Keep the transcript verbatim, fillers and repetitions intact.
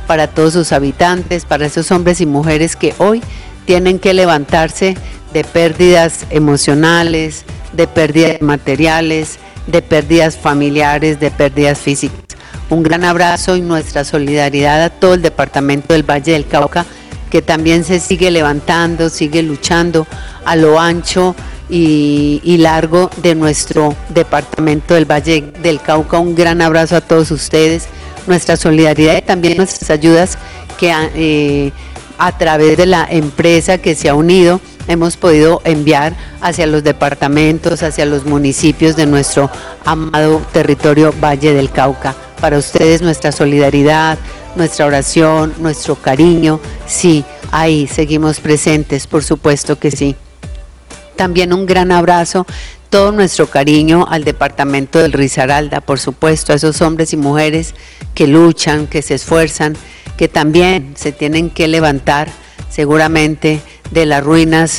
para todos sus habitantes, para esos hombres y mujeres que hoy tienen que levantarse de pérdidas emocionales, de pérdidas materiales, de pérdidas familiares, de pérdidas físicas. Un gran abrazo y nuestra solidaridad a todo el departamento del Valle del Cauca, que también se sigue levantando, sigue luchando a lo ancho y, y largo de nuestro departamento del Valle del Cauca. Un gran abrazo a todos ustedes, nuestra solidaridad y también nuestras ayudas que eh, a través de la empresa que se ha unido hemos podido enviar hacia los departamentos, hacia los municipios de nuestro amado territorio Valle del Cauca. Para ustedes nuestra solidaridad, nuestra oración, nuestro cariño, sí, ahí seguimos presentes, por supuesto que sí. También un gran abrazo, todo nuestro cariño al departamento del Risaralda, por supuesto, a esos hombres y mujeres que luchan, que se esfuerzan, que también se tienen que levantar seguramente de las ruinas